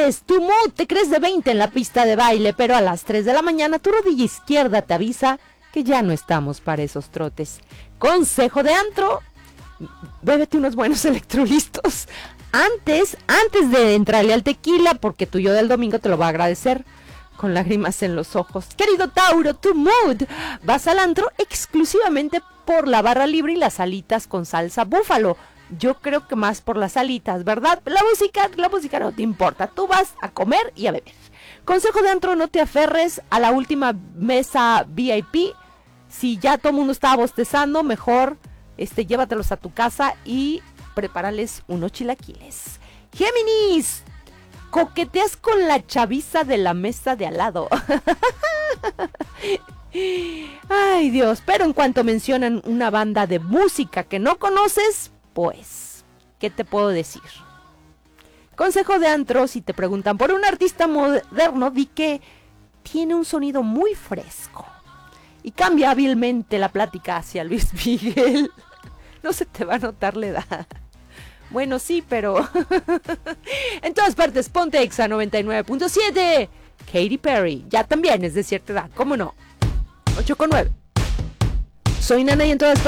martes, tu mood te crees de 20 en la pista de baile, pero a las 3 de la mañana tu rodilla izquierda te avisa que ya no estamos para esos trotes. Consejo de antro, bébete unos buenos electrolitos antes de entrarle al tequila, porque tu yo del domingo te lo va a agradecer con lágrimas en los ojos. Querido Tauro, tu mood, vas al antro exclusivamente por la barra libre y las alitas con salsa búfalo. Yo creo que más por las alitas, ¿verdad? La música no te importa, tú vas a comer y a beber. Consejo de antro, no te aferres a la última mesa VIP. Si ya todo el mundo está bostezando, mejor llévatelos a tu casa y prepárales unos chilaquiles. Géminis, coqueteas con la chaviza de la mesa de al lado. Ay, Dios, pero en cuanto mencionan una banda de música que no conoces, pues, ¿qué te puedo decir? Consejo de antro, si te preguntan por un artista moderno, di que tiene un sonido muy fresco. Y cambia hábilmente la plática hacia Luis Miguel. No se te va a notar la edad. Bueno, sí, pero... En todas partes, ponte Exa 99.7. Katy Perry, ya también es de cierta edad, ¿cómo no? 8:9. Soy Nana y en todas partes.